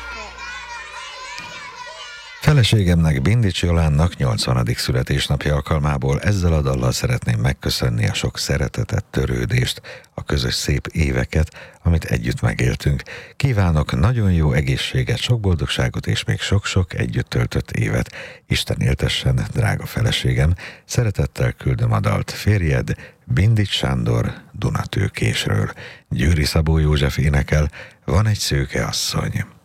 Feleségemnek, Bindics Jolánnak 80. születésnapja alkalmából ezzel a dallal szeretném megköszönni a sok szeretetet, törődést, a közös szép éveket, amit együtt megéltünk. Kívánok nagyon jó egészséget, sok boldogságot és még sok-sok együtt töltött évet. Isten éltessen, drága feleségem, szeretettel küldöm a dalt férjed, Bindics Sándor, Dunatőkésről. Győri Szabó József énekel, van egy szőke asszony.